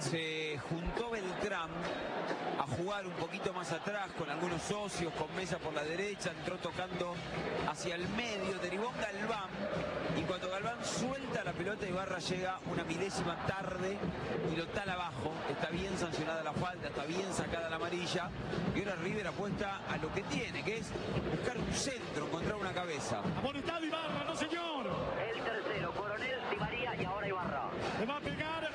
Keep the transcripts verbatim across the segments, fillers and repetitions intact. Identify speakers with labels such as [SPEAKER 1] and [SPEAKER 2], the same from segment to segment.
[SPEAKER 1] se juntó Beltrán a jugar un poquito más atrás con algunos socios, con Mesa por la derecha, entró tocando hacia el medio, derivó Galván, y cuando Galván suelta la pelota, Ibarra llega una milésima tarde y lo tala abajo. Está bien sancionada la falta, está bien sacada la amarilla, y ahora River apuesta a lo que tiene, que es buscar un centro, encontrar una cabeza.
[SPEAKER 2] Amonestado Ibarra, no señor.
[SPEAKER 3] El tercero, Coronel, Di María y ahora Ibarra.
[SPEAKER 2] Le va a pegar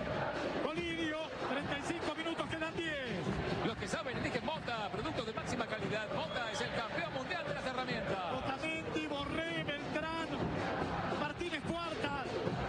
[SPEAKER 2] Colidio, treinta y cinco minutos, quedan diez.
[SPEAKER 4] Los que saben eligen Mota, producto de máxima calidad. Mota es el campeón mundial de las herramientas.
[SPEAKER 2] Otamendi, Borré, Beltrán, Martínez Cuarta,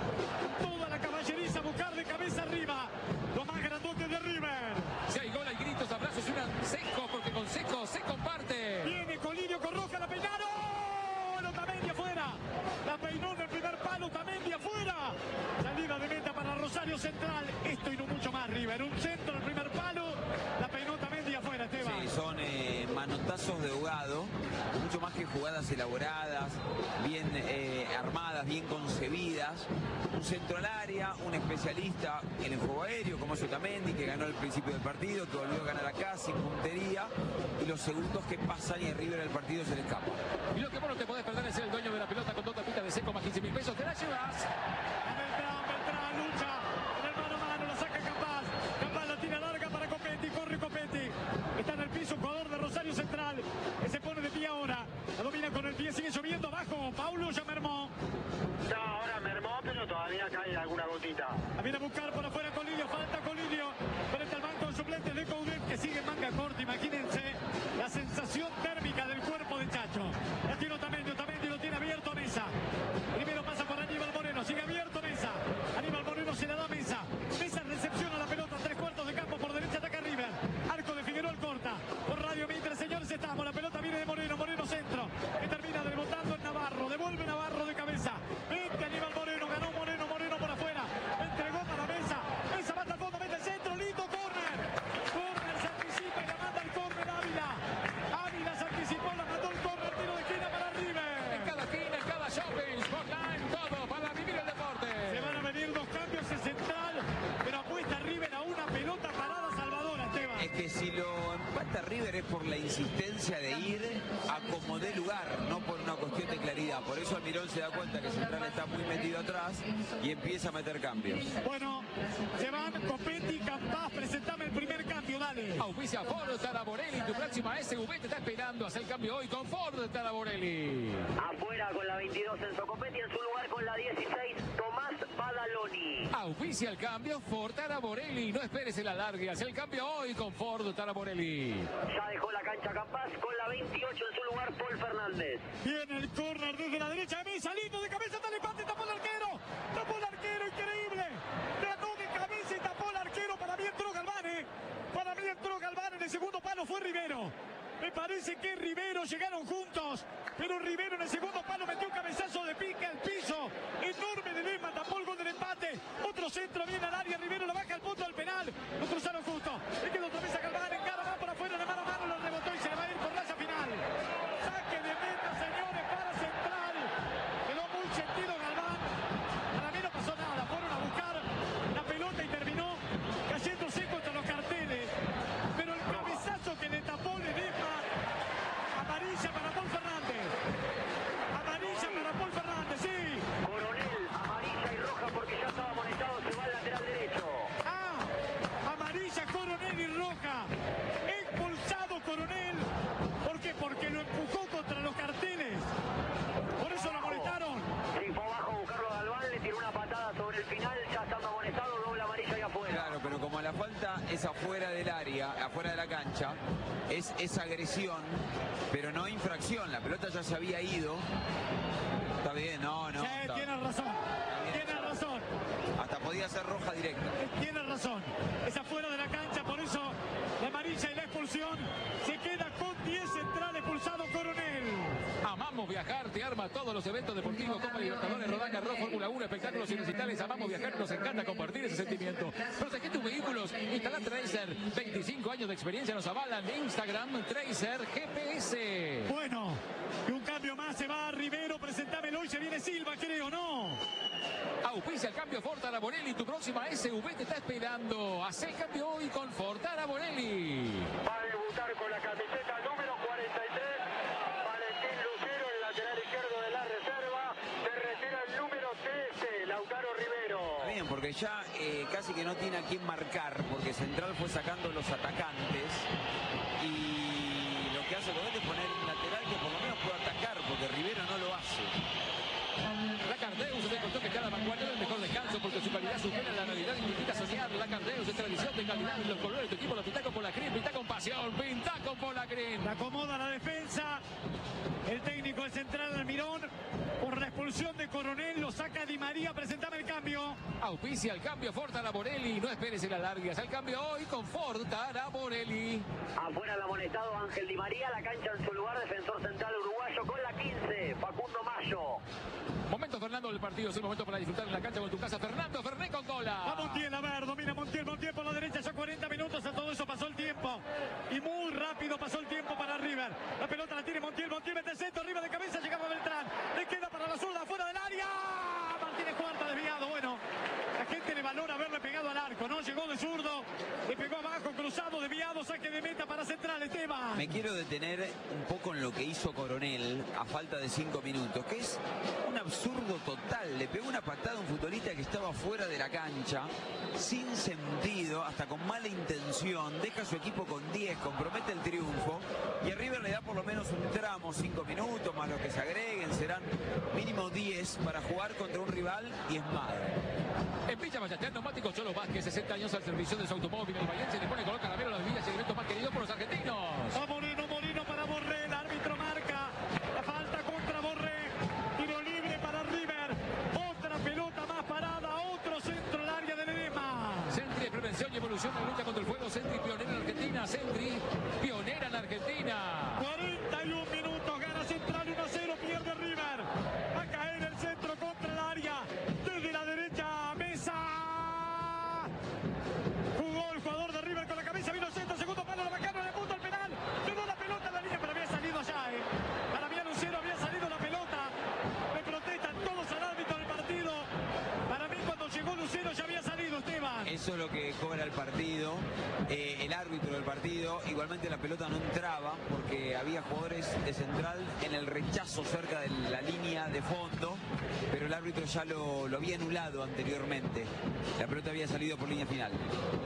[SPEAKER 2] toda la caballeriza a buscar de cabeza arriba, los más grandotes de River.
[SPEAKER 4] Si hay gol, hay gritos, abrazos y una seco, porque con seco se comparte.
[SPEAKER 2] Viene Colidio con Roja, la peinaron. Otamendi afuera, la peinó del primer palo, Otamendi afuera. Salida de meta para Rosario Central. Esto y no mucho más, River. Un centro del primer palo, la peinó Otamendi afuera, Esteban.
[SPEAKER 1] Sí, son eh, manotazos de ahogado, mucho más que jugadas elaboradas, bien eh, armadas, bien concebidas. Un centro al área, un especialista en el juego aéreo, como es Otamendi, que ganó al principio del partido, que volvió a ganar acá sin puntería, y los segundos que pasan y a River el partido se le escapa.
[SPEAKER 4] Y lo que vos no te podés perder es ser el dueño de la pelota con dos tapitas de seco más quince mil pesos. Te la llevas.
[SPEAKER 2] Beltrán, Beltrán, lucha en el mano a mano, la saca Capaz. Capaz la tira larga para Copetti, corre Copetti. Está en el piso, jugador de Rosario Central, que se pone de pie ahora. La domina con el pie, sigue lloviendo abajo. Paulo ya mermó.
[SPEAKER 3] No, ahora mermó, pero todavía cae alguna gotita.
[SPEAKER 2] La viene a buscar por afuera Colidio, falta Colidio. Frente al banco de suplentes de Coudet, que sigue en manga corta. Imagínense la sensación térmica del cuerpo de Chacho. La tiene Otamendi, Otamendi lo tiene abierto a Mesa. Primero pasa por Aníbal Moreno, sigue abierto Mesa. Aníbal Moreno se la da a Mesa. Mesa recepciona la pelota, tres cuartos de campo, por derecha ataca River. Arco de Figueroa corta. Por Radio Mitre, señores, estamos. La pelota viene de Moreno, Moreno centro. Que termina rebotando en Navarro. Devuelve Navarro de cabeza. Vente Aníbal Moreno, ganó Moreno, Moreno por afuera. Entregó para Mesa. Mesa mata al fondo, mete el centro, lindo córner. Córner se anticipa y la manda el córner Ávila. Ávila se anticipó, la mandó el córner, tiro de esquina para River.
[SPEAKER 4] En cada esquina, en cada shopping, Sportline, todo para vivir el deporte.
[SPEAKER 2] Se van a venir dos cambios en central, pero apuesta River a una pelota parada salvadora, Esteban.
[SPEAKER 1] Es que si lo empata River es por la insistencia de ir a como dé lugar, no por una cuestión de claridad. Por eso Almirón se da cuenta que Central está muy metido atrás y empieza a meter cambios.
[SPEAKER 2] Bueno, se van Copetti, Campaz, presentame el primer cambio, dale.
[SPEAKER 4] Auspicia Ford Taraborelli, tu próxima S U V te está esperando. Haz el cambio hoy con Ford Taraborelli.
[SPEAKER 3] Afuera con la veintidós Enzo Copetti, en su lugar con la dieciséis Tomás Badaloni.
[SPEAKER 4] Auspicia el cambio Ford Taraborelli. No esperes el alargue. Haz el cambio hoy con Ford Taraborelli.
[SPEAKER 3] Ya dejó la cancha Campaz con la veintiocho en su lugar Paul Fernández.
[SPEAKER 2] Viene el córner desde la derecha de Mesa, lindo de cabeza, está el empate, tapó el arquero. Tapó el arquero, increíble. Trató de cabeza y tapó el arquero. Para mí entró Galván, ¿eh? Para mí entró Galván. En el segundo palo fue Rivero. Me parece que Rivero llegaron juntos, pero Rivero en el segundo palo metió un cabezazo de pica al piso. Enorme de Lema, tapó el gol del empate. Otro centro viene al área, Rivero la baja al punto del penal. Lo cruzaron justo. Le quedó otra vez a Galván, en cara va por afuera, de mano a mano, lo rebotó y se le va a ir por raya final. Saque de meta, señores, para Central. Quedó muy sentido Galván. Para mí no pasó nada, fueron a buscar la pelota y terminó cayéndose contra los carteles. Pero el cabezazo que le tapó Ledesma, amarilla para Paul Fernández. Amarilla para Paul Fernández, sí.
[SPEAKER 3] Coronel, amarilla y roja porque ya estaba amonestado, se va al lateral derecho.
[SPEAKER 2] Ah, amarilla, Coronel y roja. Expulsado Coronel. ¿Por qué? Porque lo empujó contra los carteles. Por eso lo amonestaron.
[SPEAKER 3] Sí, fue abajo a buscarlo a Galván, le tiró una patada sobre el final, ya estando amonestado, doble amarilla y afuera.
[SPEAKER 1] Claro, pero como la falta es afuera del área, afuera de la cancha, es, es agresión, pero no infracción. La pelota ya se había ido. Está bien, no, no.
[SPEAKER 2] Sí,
[SPEAKER 1] está-
[SPEAKER 2] tiene razón.
[SPEAKER 1] bien.
[SPEAKER 2] Tiene razón.
[SPEAKER 1] Hasta podía ser roja directa.
[SPEAKER 2] Tiene razón. Es afuera de la cancha, por eso la amarilla y la expulsión. Se queda con diez Central, expulsado Coronel.
[SPEAKER 4] Amamos viajar, te arma todos los eventos deportivos, Copa Libertadores, Roland Garros, Fórmula uno, espectáculos y recitales. Amamos viajar, nos encanta compartir ese sentimiento. Protege tus vehículos, instala Tracer. veinticinco años de experiencia nos avalan. Instagram, Tracer G P S.
[SPEAKER 2] Bueno, y un cambio más, se va Rivero, presentámelo y se viene Silva, creo, ¿no?
[SPEAKER 4] Auspicia el cambio Ford Araborelli. Tu próxima S U V te está esperando. Haz el cambio hoy con Ford Araborelli.
[SPEAKER 3] Va a debutar con la camiseta número cuarenta y tres. Valentín Lucero, el lateral izquierdo de la reserva. Se retira el número trece, Lautaro Rivero.
[SPEAKER 1] Está bien, porque ya eh, casi que no tiene a quién marcar, porque Central fue sacando los atacantes. Y lo que hace con él es poner un lateral que por lo menos pueda atacar, porque Rivero no lo hace.
[SPEAKER 4] Lacardeus se contó que cada vanguardia es el mejor descanso porque su calidad supera la realidad y te invita a soñar. Lacardeus es tradición de calidad y los colores de tu equipo lo pinta con Polacrin, pinta con pasión, pinta con Polacrin.
[SPEAKER 2] La acomoda la defensa. El técnico de Central Almirón, por la expulsión de Coronel, lo saca Di María. Presentame el cambio.
[SPEAKER 4] Auspicia el cambio Ford Araborelli. No esperes el alargues. Al cambio hoy con Ford Araborelli.
[SPEAKER 3] Afuera el amonestado Ángel Di María, la cancha en su lugar, defensor central uruguayo con la quince, Facundo Mayo.
[SPEAKER 4] Momento Fernando del partido, es el momento para disfrutar en la cancha con tu casa. Fernando Ferné con cola.
[SPEAKER 2] A Montiel, a ver, domina Montiel, Montiel por la derecha, ya cuarenta minutos, a todo eso pasó el tiempo. Y muy rápido pasó el tiempo para River. La pelota la tiene Montiel, Montiel mete el centro, arriba de cabeza, llegaba Beltrán. Le queda para la zurda, fuera del área. Martínez Cuarta desviado, bueno. La gente le valora haberle pegado al arco, ¿no? Llegó de zurdo, le pegó abajo, cruzado, desviado, saque de meta para Central, Esteban.
[SPEAKER 1] Me quiero detener un poco en lo que hizo Coronel a falta de cinco minutos, que es un absurdo total. Le pegó una patada a un futbolista que estaba fuera de la cancha, sin sentido, hasta con mala intención, deja a su equipo con diez, compromete el triunfo, y a River le da por lo menos un tramo, cinco minutos, más los que se agreguen, serán mínimo diez para jugar contra un rival diezmado.
[SPEAKER 4] En Villa Ballester, Neumáticos Cholo Vázquez, sesenta años al servicio de su automóvil. El Vallense le pone color calavero a las villas y elementos más queridos por los argentinos.
[SPEAKER 2] A Moreno, Moreno para Borré, el árbitro marca la falta contra Borré. Tiro libre para River. Otra pelota más parada, otro centro al área del Edema.
[SPEAKER 4] Sentry de prevención y evolución en la lucha contra el fuego. Sentry pionera en Argentina. Sentry pionera en Argentina.
[SPEAKER 2] cuarenta y un minutos, gana Central uno a cero, pierde River. Va a caer el centro contra el área. Desde la derecha, Mesa. Jugó el jugador de River con la cabeza, vino el centro, segundo palo, la bacana, le punto al penal. Llegó la pelota a la línea, pero había salido allá, eh. Para mí Lucero había salido la pelota. Le protestan todos al árbitro del partido. Para mí cuando llegó Lucero ya había salido, Esteban.
[SPEAKER 1] Eso es lo que cobra el partido, eh, el árbitro del partido. Igualmente la pelota no entraba porque había jugadores de Central en el rechazo cerca de la línea de fondo, pero el árbitro ya lo, lo había anulado anteriormente. La pelota había salido por línea final.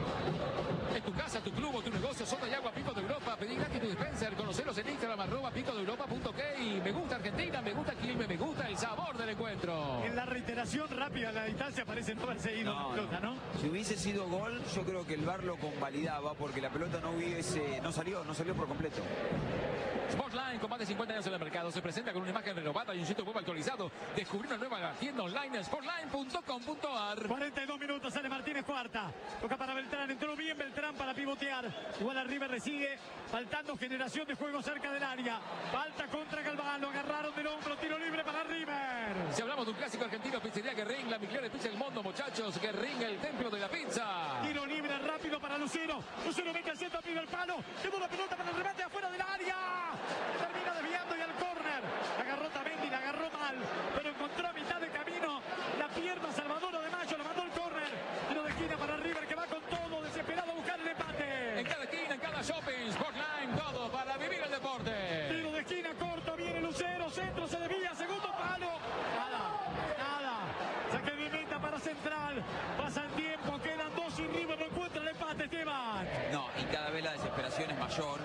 [SPEAKER 4] En tu casa, tu club o tu negocio, soda y agua Pico de Europa. Pedí gratis tu dispenser. Conocelos en Instagram, arroba pico de europa punto ok. Me gusta Argentina, me gusta Quilmes, me gusta el sabor del encuentro.
[SPEAKER 2] En la reiteración rápida a la distancia parece no haber seguido
[SPEAKER 1] No,
[SPEAKER 2] la pelota, ¿no?
[SPEAKER 1] Si hubiese sido gol, yo creo que el V A R lo convalidaba porque la pelota no hubiese, no salió, no salió por completo.
[SPEAKER 4] Sportline, con más de cincuenta años en el mercado, se presenta con una imagen renovada y un sitio web actualizado. Descubrí una nueva tienda online en sportline punto com punto ar.
[SPEAKER 2] cuarenta y dos minutos, sale Martínez Cuarta. Toca para Beltrán, entró bien Beltrán para pivotear. Igual a River le sigue, faltando generación de juego cerca del área. Falta contra Galván, lo agarraron del hombro, tiro libre para River.
[SPEAKER 4] Si hablamos de un clásico argentino, pizzería Guerrín, la mejor pizza del mundo, muchachos. Guerrín, el templo de la pizza.
[SPEAKER 2] Tiro libre rápido para Lucero. Lucero mete al centro, pide el palo. Quedó la pelota para el remate afuera del área. Termina desviando y al córner. Agarró Tamendi, la agarró mal, pero encontró a mitad de camino la pierna Salvador de Mayo, la mandó el córner. Tiro de esquina para River que va con todo, desesperado a buscar el empate.
[SPEAKER 4] En cada esquina, en cada shopping, Sportline, todo para vivir el deporte.
[SPEAKER 2] Tiro de esquina corto, viene Lucero, centro, se desvía, segundo palo. Nada, nada. Saque de meta para Central. Pasa el tiempo, quedan dos y River no encuentra el empate, Esteban.
[SPEAKER 1] No, y cada vez la desesperación es mayor.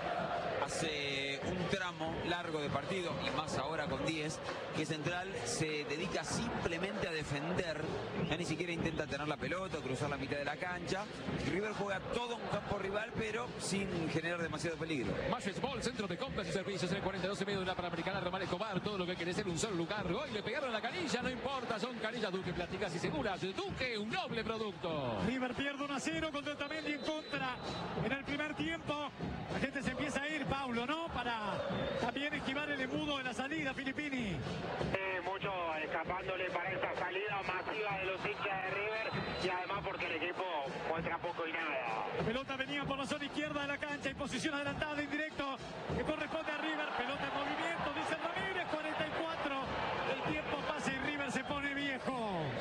[SPEAKER 1] Hace un tramo largo de partido, y más ahora con diez, que Central se dedica simplemente a defender. Ya ni siquiera intenta tener la pelota o cruzar la mitad de la cancha. River juega todo un campo rival, pero sin generar demasiado peligro.
[SPEAKER 4] Mashes Ball, centro de compras y servicios en el cuarenta y dos y medio de la Panamericana Román Escobar. Todo lo que querés en un solo lugar. Hoy le pegaron la canilla, no importa, son canillas Duque, platicas y seguras. Duque, un noble producto.
[SPEAKER 2] River pierde uno a cero contra Tamendi en contra. En el primer tiempo, la gente se empieza a ir, Paulo, ¿no? Para también esquivar el embudo de la salida, Filippini.
[SPEAKER 3] Eh, mucho escapándole para esta salida masiva de los hinchas de River y además porque el equipo muestra poco y nada.
[SPEAKER 2] La pelota venía por la zona izquierda de la cancha y posición adelantada en directo que corresponde a River. Pelota en movimiento, dice Ramírez, cuarenta y cuatro. El tiempo pasa y River se pone viejo.
[SPEAKER 4] El equipo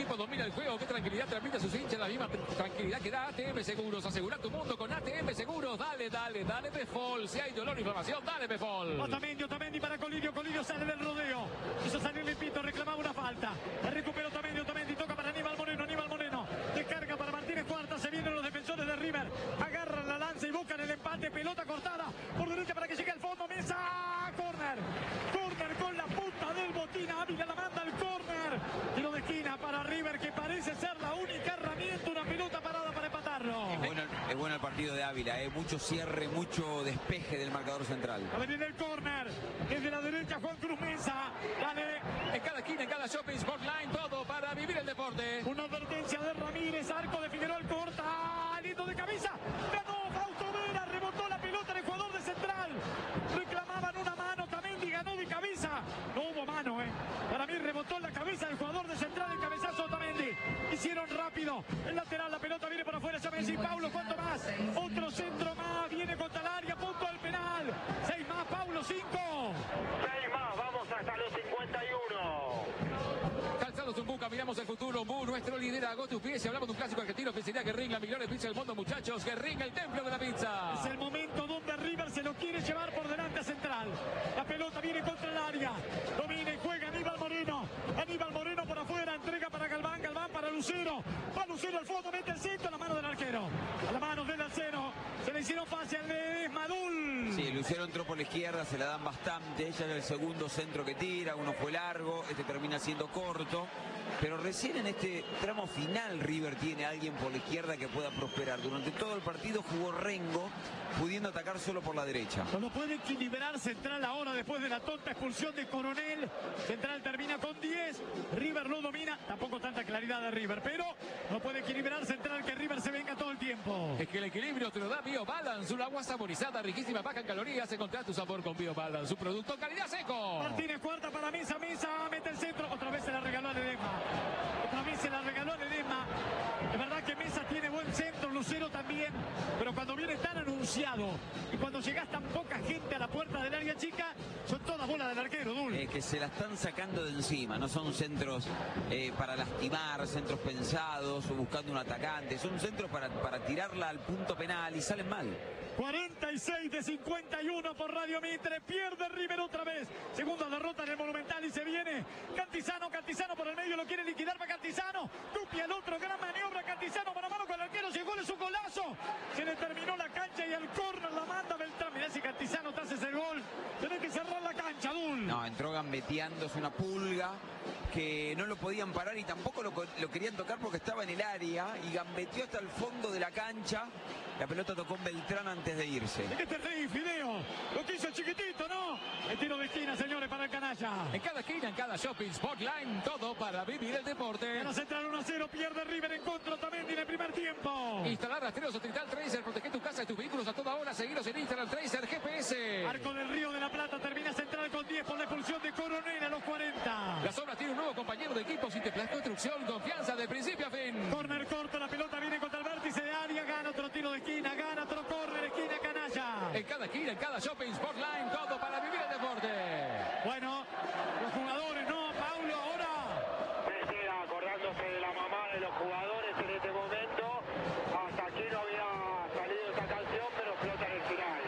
[SPEAKER 4] equipo domina el juego. Qué tranquilidad transmite a sus hinchas. La misma tranquilidad que da A T M Seguros. Asegura tu mundo con A T M Seguros. Dale, dale, dale Befol. Si hay dolor o inflamación, dale Befol.
[SPEAKER 2] Otamendi, Otamendi para Colidio. Colidio sale del rodeo. Hizo salir limpito, reclamaba una falta. La recuperó Otamendi, Otamendi toca para Aníbal Moreno. Aníbal Moreno descarga para Martínez Cuarta. Se vienen los defensores de River. Agarran la lanza y buscan el empate. Pelota cortada por derecha para que llegue al fondo. Mesa. Corner. Corner con la punta del botín. Ávila la manda al corner. Tiro de esquina para River, que parece ser la única herramienta. Una pelota parada para empatarlo.
[SPEAKER 1] Es bueno, es bueno el partido de Ávila, eh. Mucho cierre, mucho despeje del marcador central.
[SPEAKER 2] A ver, viene el corner. Desde la derecha Juan Cruz Mesa. Dale.
[SPEAKER 4] En cada esquina, en cada shopping, Sportline, todo para vivir el deporte.
[SPEAKER 2] Una advertencia de Ramírez. Arco de Figueroa corta. Lindo de cabeza. Ganó Fausto Vera. Rebotó la pelota en el jugador de Central. Reclamaban una mano. Tamendi ganó de cabeza. No hubo mano, eh. Para mí rebotó en la cabeza del jugador de Central. El cabezazo Tamendi. Hicieron rápido. El lateral. La pelota viene por afuera. Ya me decís, Paulo, ¿cuánto más? Otro centro más. Viene contra el área. Punto del penal. Seis más, Paulo, cinco.
[SPEAKER 3] Seis más, vamos hasta los cincuenta y uno.
[SPEAKER 4] Calzados Umbuca, miramos el futuro. Umbu, nuestro liderazgo. Tu pies, si hablamos de un clásico argentino, pizzería Guerrín, la mejor pizza del mundo, muchachos. Guerrín, el templo de la pizza.
[SPEAKER 2] Es el momento donde River se lo quiere llevar por delante a Central. La pelota viene contra el área. Domina y juega Aníbal Moreno. Aníbal Moreno por afuera. Entrega para Galván. Galván para Lucero. Va Lucero al fondo. Mete el centro a la mano del arquero. A la mano del arquero. Se le hicieron fácil de Madul.
[SPEAKER 1] Sí, Lucero entró por la izquierda, se la dan bastante. Ella es el segundo centro que tira. Uno fue largo, este termina siendo corto. Pero recién en este tramo final River tiene a alguien por la izquierda que pueda prosperar. Durante todo el partido jugó Rengo, pudiendo atacar solo por la derecha.
[SPEAKER 2] No puede equilibrar Central ahora después de la tonta expulsión de Coronel. Central termina con diez. River lo domina. Tampoco tanta claridad de River, pero no puede equilibrar Central, que River se venga todo el tiempo.
[SPEAKER 4] Es que el equilibrio te lo da BioBalance, un agua saborizada, riquísima, baja en calorías. Encontrá tu sabor con BioBalance, su producto calidad seco.
[SPEAKER 2] Martínez Cuarta para Mesa, Mesa mete el centro. Otra vez se la regaló a Ledesma. Otra vez se la regaló a Ledesma. Es verdad que Mesa tiene buen centro, Lucero también, pero cuando viene tan anunciado y cuando llegas tan poca gente a la puerta del área chica, son todas bolas del arquero, Dul.
[SPEAKER 1] Eh, que se la están sacando de encima, no son centros eh, para lastimar, centros pensados o buscando un atacante, son centros para, para tirarla al punto penal y salen mal.
[SPEAKER 2] cuarenta y seis de cincuenta y uno por Radio Mitre, pierde River otra vez, segunda derrota en el Monumental y se viene Cantizano, Cantizano por el medio, lo quiere liquidar para Cantizano, Tupi al otro, gran maniobra, Cantizano mano a mano con el arquero, llegó es un golazo, se le terminó la cancha y el córner la manda Beltrán. Mirá si Cantizano te hace ese gol, tenés que cerrar la cancha, Dul.
[SPEAKER 1] No, entró gambeteando, es una pulga que no lo podían parar y tampoco lo, lo querían tocar porque estaba en el área y gambeteó hasta el fondo de la cancha. La pelota tocó en Beltrán antes de irse.
[SPEAKER 2] ¿De qué te reís, Fideo? Lo que hizo el chiquitito, ¿no? El tiro de esquina, señores, para el canalla.
[SPEAKER 4] En cada esquina, en cada shopping, Sportline, todo para vivir el deporte.
[SPEAKER 2] Gana Central uno a cero, pierde River en contra también en el primer tiempo.
[SPEAKER 4] Instalar rastreros o Trital Tracer, protege tu casa y tus vehículos a toda hora. Seguiros en Instagram Tracer G P S.
[SPEAKER 2] Arco del Río de la Plata, termina Central con diez por la expulsión de Coronel a los cuarenta.
[SPEAKER 4] Las obras tienen un nuevo compañero de equipo, Citeplas Construcción, confianza de principio a fin.
[SPEAKER 2] Corner corto, la pelota viene contra el vértice de área, gana otro tiro de esquina, gana otro corner, esquina, canalla.
[SPEAKER 4] En cada esquina, en cada shopping, Sportline, todo para vivir el deporte.
[SPEAKER 2] Bueno, los jugadores, ¿no, Paulo? Ahora.
[SPEAKER 3] Sí, sí, acordándose de la mamá de los jugadores en este momento. Hasta aquí no había salido esta canción, pero explota en el final.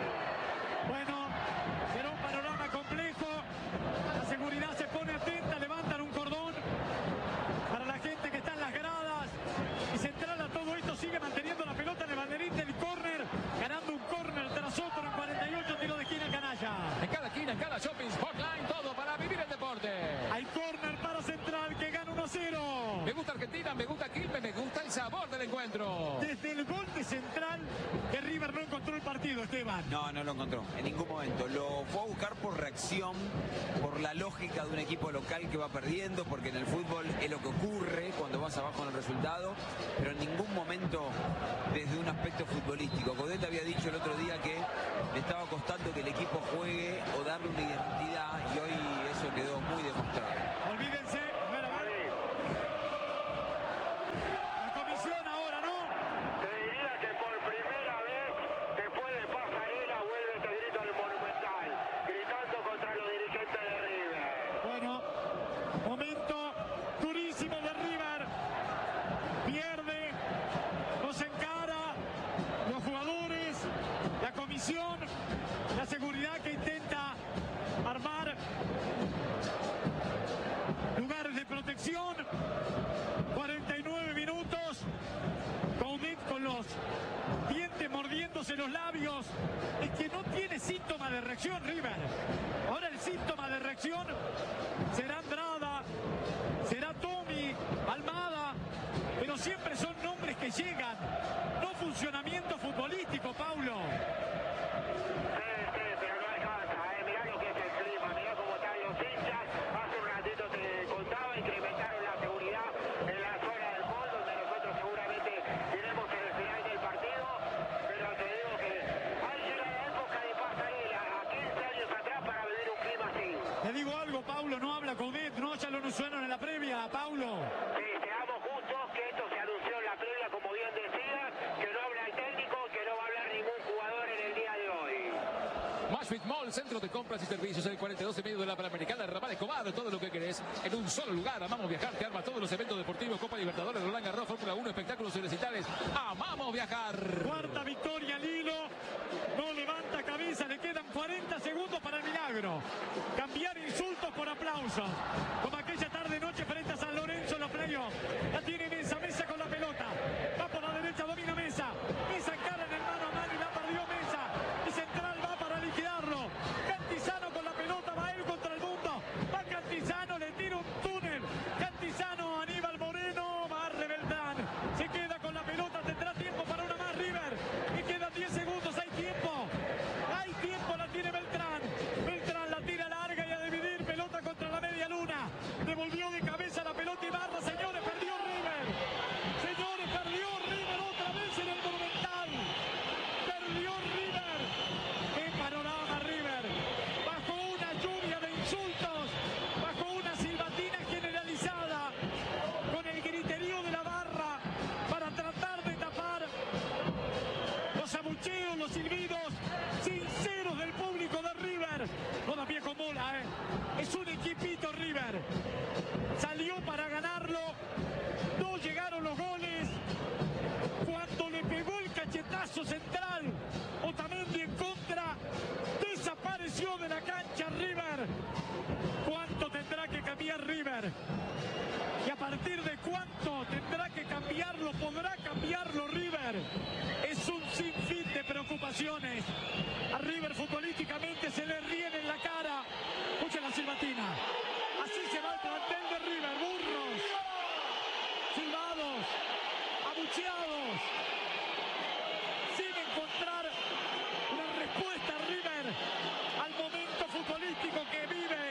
[SPEAKER 2] Bueno, será un panorama complejo. La seguridad se pone atenta, levantan un cordón para la gente que está en las gradas. Y Central a todo esto sigue manteniendo la pelota en el banderín del córner, ganando un córner tras otro en cuarenta y ocho, tiro de esquina, canalla.
[SPEAKER 4] En cada esquina, en cada shopping, Sportline, todo para vivir el deporte.
[SPEAKER 2] Hay córner para Central que gana uno a cero.
[SPEAKER 4] Me gusta Argentina, me gusta Quilmes, me gusta el sabor del encuentro.
[SPEAKER 2] Desde el gol de Central, que River no encontró el partido, Esteban.
[SPEAKER 1] No, no lo encontró en ningún momento. Lo fue a buscar por reacción, por la lógica de un equipo local que va perdiendo, porque en el fútbol es lo que ocurre cuando vas abajo en el resultado, pero en ningún momento desde un aspecto futbolístico. Godet había dicho el otro día que le estaba costando que el equipo juegue o darle una identidad y hoy eso quedó muy demostrado.
[SPEAKER 2] Olvídense, a ver, a ver. La comisión ahora, ¿no?
[SPEAKER 3] Te diría que por primera vez, después de pasarela, vuelve este grito al Monumental, gritando contra los dirigentes de River.
[SPEAKER 2] Bueno, momento durísimo de River. de reacción River. Ahora el síntoma de reacción será Andrada, será Tommy, Almada, pero siempre son nombres que llegan, no funcionamiento futbolístico, Paulo. Paulo, no habla con él, no, ya lo anunciaron en la previa, Paulo.
[SPEAKER 3] Sí, seamos justos, que esto se anunció en la previa, como bien decía, que no habla el técnico, que no va a hablar ningún jugador en el día de hoy.
[SPEAKER 4] Mashfit Mall, centro de compras y servicios, el cuarenta y dos y medio de la Panamericana, Ramal Escobar, todo lo que querés en un solo lugar. Amamos viajar, te arma todos los eventos deportivos, Copa Libertadores, Roland Garros, Fórmula uno, espectáculos universitarios. Amamos viajar.
[SPEAKER 2] Cuarta victoria al hilo, no levanta cabeza, le quedan cuarenta segundos para el milagro. Cambiar insultos por aplausos, como aquella tarde-noche frente a San Lorenzo en los playoffs. La tiene Mesa, Mesa con la pelota, va por la derecha, domina Mesa, Mesa encara en el mano a mano y la perdió Mesa, y Central va para liquidarlo. Cantizano con la pelota, va él contra el mundo, va Cantizano, le tira un túnel, Cantizano, Aníbal Moreno, va Beltrán, se queda con la pelota, tendrá tiempo para una más River, y quedan diez segundos, hay tiempo, hay tiempo, la tiene Beltrán, Beltrán la tira larga y a dividir, pelota contra la media luna, devolvió de cabeza la pelota y barra, señores, perdió River, señores, perdió River otra vez en el Monumental, perdió River, qué panorama River, bajo una lluvia de insultos, bajo una silbatina generalizada, con el griterío de la barra, para tratar de tapar los abucheos, los silbidos sinceros del público de River, todavía con bola, ¿eh? Es un equipito River, salió para ganarlo, no llegaron los goles, cuando le pegó el cachetazo Central, Otamendi en contra, desapareció de la cancha River. ¿Cuánto tendrá que cambiar River? ¿Y a partir de cuánto tendrá que cambiarlo? ¿Podrá cambiarlo River? Es un sinfín de preocupaciones. A River futbolísticamente se le ríen en la cara. Escuchen la silbatina. Así se va el plantel de River. Burros, silbados, abucheados, sin encontrar una respuesta River al momento futbolístico que vive.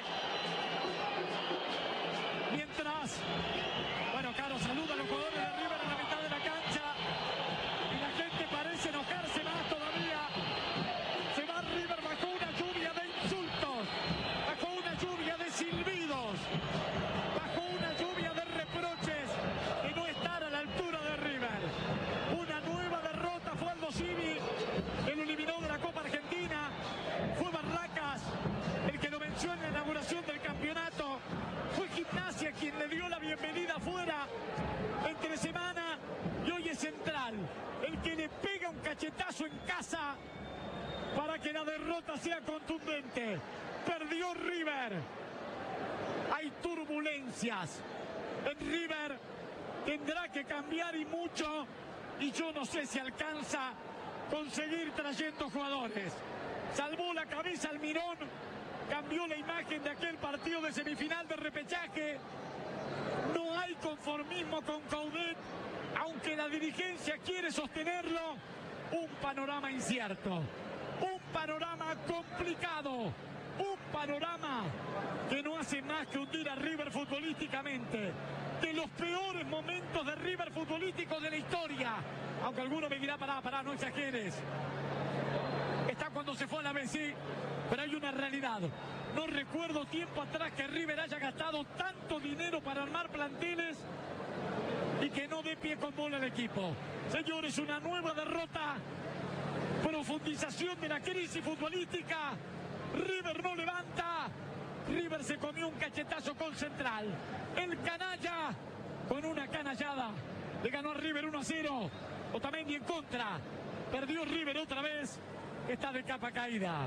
[SPEAKER 2] Mientras, bueno, Caro saluda a los jugadores de River en la mitad de la cancha y la gente parece enojarse más todavía. Se va River bajo una lluvia de insultos, bajo una lluvia de silbidos, bajo una lluvia de reproches y no estar a la altura de River. Una nueva derrota fue Aldo Civi, que lo eliminó de la Copa Argentina. Fue Barracas el que lo venció en la inauguración del campeonato. Fue Gimnasia quien le dio la bienvenida afuera entre semana y hoy es Central el que le pega un cachetazo en casa para que la derrota sea contundente. Perdió River. Hay turbulencias en River, tendrá que cambiar y mucho, y yo no sé si alcanza conseguir trayendo jugadores. Salvó la cabeza Almirón, cambió la imagen de aquel partido de semifinal de repechaje. No hay conformismo con Coudet, aunque la dirigencia quiere sostenerlo. Un panorama incierto, un panorama complicado, un panorama que no hace más que hundir a River futbolísticamente. De los peores momentos de River futbolístico de la historia, aunque alguno me dirá, pará, pará, no exageres. Está cuando se fue a la B, sí, pero hay una realidad. No recuerdo tiempo atrás que River haya gastado tanto dinero para armar planteles y que no dé pie con bola el equipo. Señores, una nueva derrota, profundización de la crisis futbolística. River no levanta, River se comió un cachetazo con Central. El canalla, con una canallada, le ganó a River uno a cero. Otamendi en contra, perdió River otra vez. Está de capa caída.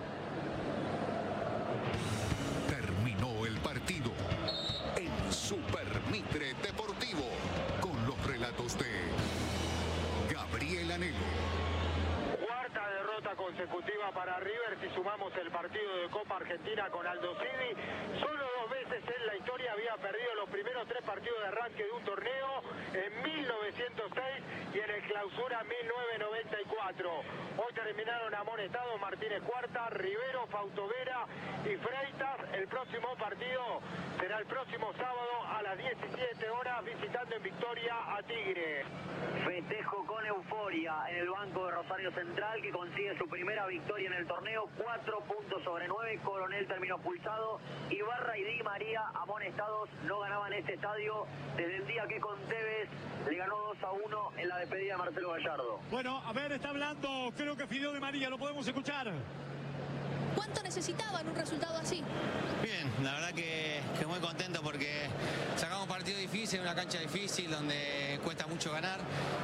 [SPEAKER 5] Terminó el partido en Super Mitre Deportivo con los relatos de Gabriel Anelo.
[SPEAKER 3] Cuarta derrota consecutiva. consecutiva para River si sumamos el partido de Copa Argentina con Aldo Civi. Solo dos veces en la historia había perdido los primeros tres partidos de arranque de un torneo, en mil novecientos seis y en el Clausura mil novecientos noventa y cuatro. Hoy terminaron amonestados Martínez Cuarta, Rivero, Fautovera y Freitas. El próximo partido será el próximo sábado a las diecisiete horas, visitando en Victoria a Tigre.
[SPEAKER 6] Festejo con euforia en el banco de Rosario Central, que consigue su primera victoria en el torneo, cuatro puntos sobre nueve. Coronel terminó pulsado. Ibarra y Di María, amonestados, no ganaban este estadio desde el día que con Tevez le ganó dos a uno en la despedida de Marcelo Gallardo.
[SPEAKER 2] Bueno, a ver, está hablando, creo que Fideo Di María, lo podemos escuchar.
[SPEAKER 7] ¿Cuánto necesitaban un resultado así?
[SPEAKER 8] Bien, la verdad que, que muy contento porque sacamos un partido difícil, una cancha difícil donde cuesta mucho ganar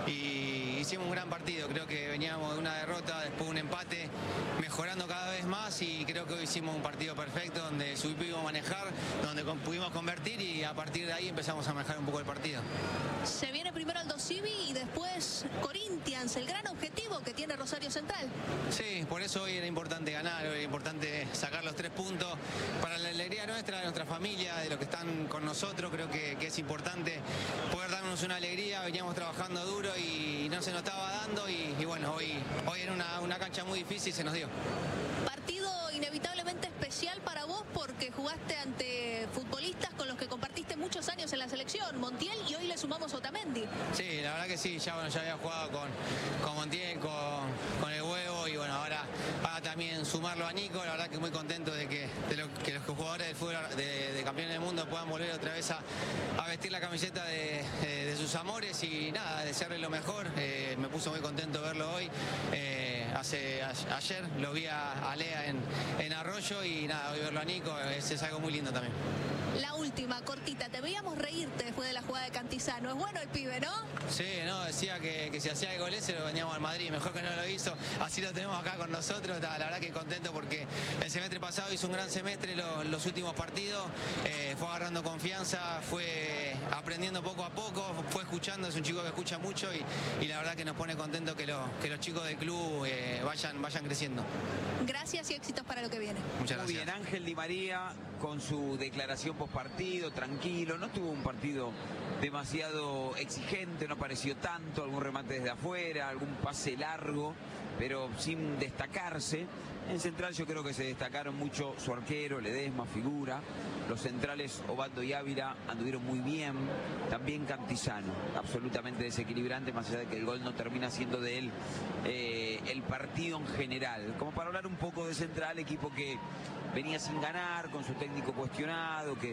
[SPEAKER 8] y hicimos un gran partido. Creo que veníamos de una derrota, después un empate, mejorando cada vez más y creo que hoy hicimos un partido perfecto donde supimos manejar, donde pudimos convertir y a partir de ahí empezamos a manejar un poco el partido.
[SPEAKER 7] Se viene primero Aldo Civi y después Corinthians, el gran objetivo que tiene Rosario Central.
[SPEAKER 8] Sí, por eso hoy era importante ganar, hoy era importante sacar los tres puntos para la alegría nuestra, de nuestra familia, de los que están con nosotros. Creo que, que es importante poder darnos una alegría. Veníamos trabajando duro y no se nos estaba dando y, y bueno, hoy, hoy era una, una cancha muy difícil y se nos dio.
[SPEAKER 7] Partido inevitablemente especial para vos porque jugaste ante futbolistas con los que compartiste muchos años en la selección, Montiel, y hoy le sumamos Otamendi.
[SPEAKER 8] Sí, la verdad que sí, ya, bueno, ya había jugado con, con Montiel, con, con el Huevo y bueno, ahora, ahora también sumarlo a Nico. La verdad que muy contento de que, de lo, que los jugadores del fútbol de, de campeones del mundo puedan volver otra vez a, a vestir la camiseta de, de, de sus amores y nada, desearle lo mejor. Eh, me puso muy contento verlo hoy. Eh, hace, a, ayer lo vi a, a Lea en, en Arroyo y nada, hoy verlo a Nico es, es algo muy lindo también.
[SPEAKER 7] La última, cortita, te veíamos reírte después de la jugada de Cantizano. Es bueno el pibe, ¿no?
[SPEAKER 8] Sí, no, decía que, que si hacía el gol ese lo veníamos al Madrid, mejor que no lo hizo, así lo tenemos acá con nosotros. La verdad que contento porque el semestre pasado hizo un gran semestre, lo, los últimos partidos, eh, fue agarrando confianza, fue aprendiendo poco a poco, fue escuchando, es un chico que escucha mucho y, y la verdad que nos pone contento que, lo, que los chicos del club eh, vayan, vayan creciendo.
[SPEAKER 7] Gracias y éxitos para lo que viene.
[SPEAKER 8] Muchas gracias.
[SPEAKER 1] Muy bien, Ángel Di María con su declaración post partido, tranquilo, no tuvo un partido demasiado exigente, no pareció tanto, algún remate desde afuera, algún pase largo, pero sin destacarse. En Central yo creo que se destacaron mucho su arquero, Ledesma, figura. Los centrales Obando y Ávila anduvieron muy bien. También Cantizano, absolutamente desequilibrante, más allá de que el gol no termina siendo de él eh, el partido en general. Como para hablar un poco de Central, equipo que venía sin ganar, con su técnico cuestionado, que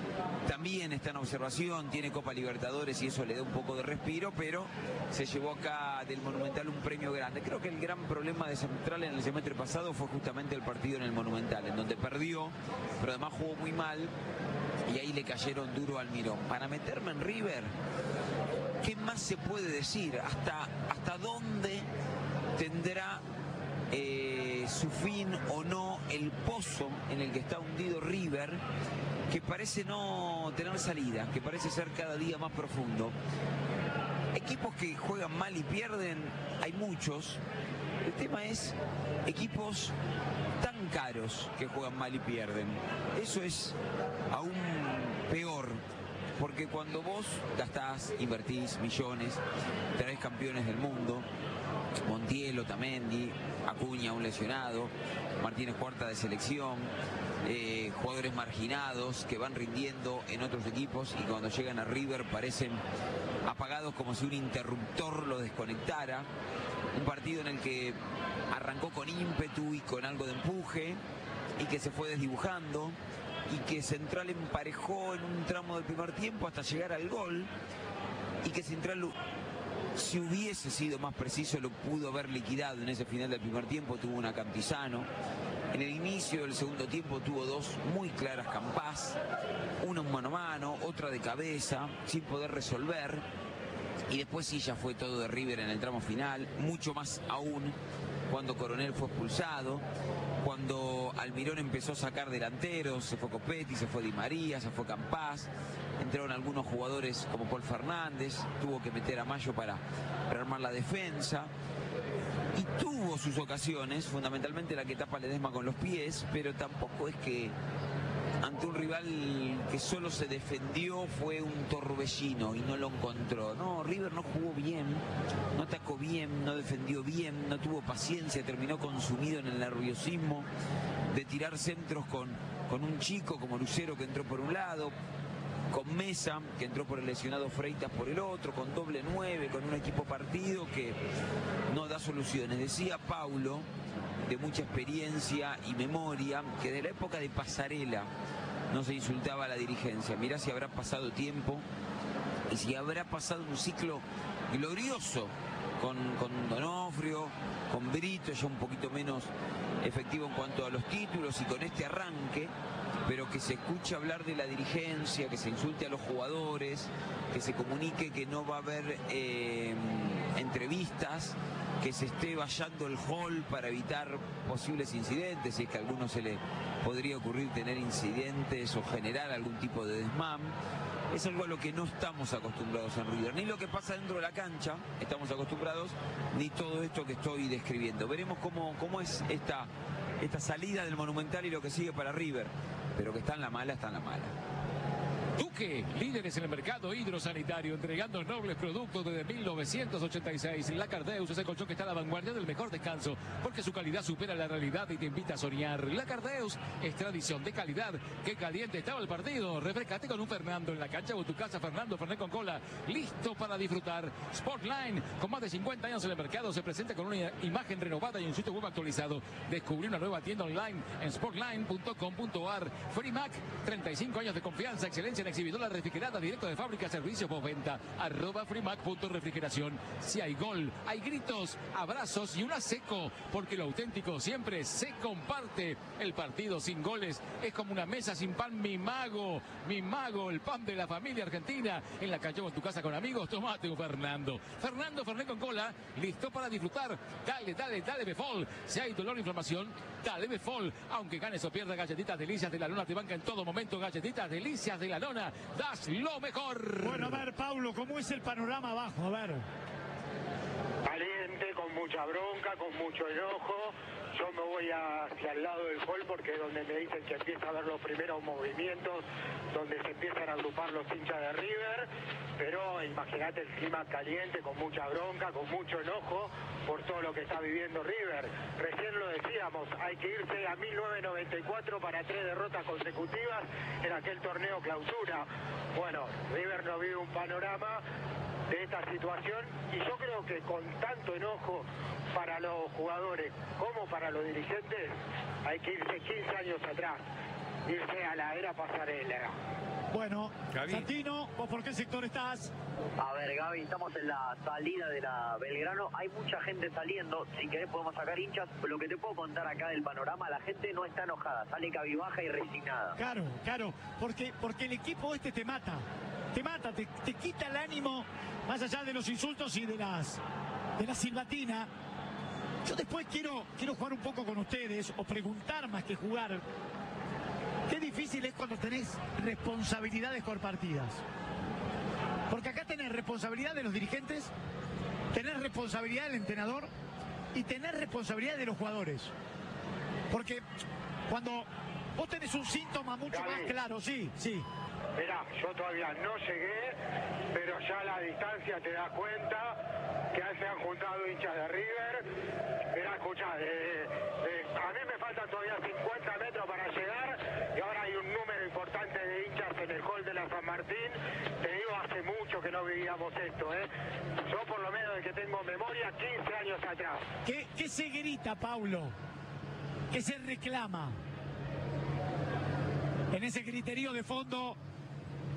[SPEAKER 1] también está en observación, tiene Copa Libertadores y eso le da un poco de respiro, pero se llevó acá del Monumental un premio grande. Creo que el gran problema de Central en el semestre pasado fue justamente el partido en el Monumental, en donde perdió, pero además jugó muy mal y ahí le cayeron duro al Mirón. Para meterme en River, ¿qué más se puede decir? ¿Hasta, hasta dónde tendrá eh, su fin o no el pozo en el que está hundido River, que parece no tener salida, que parece ser cada día más profundo? Equipos que juegan mal y pierden, hay muchos. El tema es equipos tan caros que juegan mal y pierden. Eso es aún peor, porque cuando vos gastás, invertís millones, traés campeones del mundo, Montiel, Otamendi, Acuña, un lesionado, Martínez Cuarta de selección, eh, jugadores marginados que van rindiendo en otros equipos y cuando llegan a River parecen apagados como si un interruptor lo desconectara. Un partido en el que arrancó con ímpetu y con algo de empuje y que se fue desdibujando y que Central emparejó en un tramo del primer tiempo hasta llegar al gol y que Central, si hubiese sido más preciso, lo pudo haber liquidado en ese final del primer tiempo. Tuvo una Cantizano. En el inicio del segundo tiempo tuvo dos muy claras Campás, una un mano a mano, otra de cabeza, sin poder resolver. Y después sí ya fue todo de River en el tramo final, mucho más aún cuando Coronel fue expulsado, cuando Almirón empezó a sacar delanteros, se fue Copetti, se fue Di María, se fue Campás, entraron algunos jugadores como Paul Fernández, tuvo que meter a Mayo para, para armar la defensa. y tuvo sus ocasiones, fundamentalmente la que tapa Ledesma con los pies, pero tampoco es que ante un rival que solo se defendió fue un torbellino y no lo encontró. No, River no jugó bien, no atacó bien, no defendió bien, no tuvo paciencia, terminó consumido en el nerviosismo de tirar centros con, con un chico como Lucero que entró por un lado, con Mesa, que entró por el lesionado Freitas por el otro, con doble nueve, con un equipo partido que no da soluciones. Decía Paulo, de mucha experiencia y memoria, que de la época de Pasarela no se insultaba a la dirigencia. Mirá si habrá pasado tiempo y si habrá pasado un ciclo glorioso con, con Donofrio, con Brito, ya un poquito menos efectivo en cuanto a los títulos y con este arranque, pero que se escuche hablar de la dirigencia, que se insulte a los jugadores, que se comunique que no va a haber eh, entrevistas, que se esté vallando el hall para evitar posibles incidentes, si es que a alguno se le podría ocurrir tener incidentes o generar algún tipo de desmán. Es algo a lo que no estamos acostumbrados en River, ni lo que pasa dentro de la cancha estamos acostumbrados, ni todo esto que estoy describiendo. Veremos cómo, cómo es esta, esta salida del Monumental y lo que sigue para River, pero que está en la mala, está en la mala.
[SPEAKER 4] Duque, líderes en el mercado hidrosanitario, entregando nobles productos desde mil novecientos ochenta y seis. La Cardeus es el colchón que está a la vanguardia del mejor descanso, porque su calidad supera la realidad y te invita a soñar. La Cardeus es tradición de calidad. Qué caliente estaba el partido. Refrescate con un Fernando en la cancha o en tu casa. Fernando Fernet con cola, listo para disfrutar. Sportline, con más de cincuenta años en el mercado, se presenta con una imagen renovada y un sitio web actualizado. Descubrí una nueva tienda online en sportline punto com punto ar. Freemac, treinta y cinco años de confianza, excelencia en exhibidora refrigerada, directo de fábrica, servicio postventa, arroba freemac.refrigeración. Si hay gol, hay gritos, abrazos y una seco, porque lo auténtico siempre se comparte. El partido sin goles es como una mesa sin pan. Mi mago, mi mago, el pan de la familia argentina. En la cancha o en tu casa con amigos, tomate un Fernando. Fernando Fernet con cola, listo para disfrutar. Dale, dale, dale Befol. Si hay dolor o inflamación, dale Befol. Aunque ganes o pierdas, Galletitas Delicias de la Lona te banca en todo momento. Galletitas Delicias de la Lona, das lo mejor.
[SPEAKER 2] Bueno, a ver, Paulo, ¿cómo es el panorama abajo? A ver.
[SPEAKER 3] Caliente, con mucha bronca, con mucho enojo. Yo me voy hacia el lado del hall porque es donde me dicen que empieza a ver los primeros movimientos, donde se empiezan a agrupar los hinchas de River. Pero imagínate el clima caliente, con mucha bronca, con mucho enojo por todo lo que está viviendo River. Recién lo decíamos, hay que irse a mil novecientos noventa y cuatro para tres derrotas consecutivas en aquel torneo clausura. Bueno, River no vive un panorama de esta situación y yo creo que con tanto enojo para los jugadores como para los dirigentes hay que irse quince años atrás, irse a la era Pasarela.
[SPEAKER 2] Bueno,
[SPEAKER 9] Gaby.
[SPEAKER 2] Santino, ¿vos por qué sector estás?
[SPEAKER 6] A ver, Gaby, estamos en la salida de la Belgrano. Hay mucha gente saliendo. Si querés podemos sacar hinchas. Lo que te puedo contar acá del panorama, la gente no está enojada. Sale cabibaja y resignada.
[SPEAKER 2] Claro, claro. Porque, porque el equipo este te mata. Te mata, te, te quita el ánimo, más allá de los insultos y de las de la silbatina. Yo después quiero, quiero jugar un poco con ustedes, o preguntar más que jugar. Qué difícil es cuando tenés responsabilidades compartidas. Porque acá tenés responsabilidad de los dirigentes, tenés responsabilidad del entrenador y tenés responsabilidad de los jugadores. Porque cuando vos tenés un síntoma mucho
[SPEAKER 3] Gaby.
[SPEAKER 2] más claro, sí, sí.
[SPEAKER 3] Mirá, yo todavía no llegué, pero ya a la distancia te das cuenta que se han juntado hinchas de River. Mirá, escuchá, eh, eh, a mí me faltan todavía cincuenta metros para llegar y ahora hay un número importante de hinchas en el hall de la San Martín. Te digo, hace mucho que no vivíamos esto, ¿eh? Yo por lo menos de que tengo memoria, quince años atrás.
[SPEAKER 2] ¿Qué, qué se grita, Paulo? ¿Qué se reclama? En ese criterio de fondo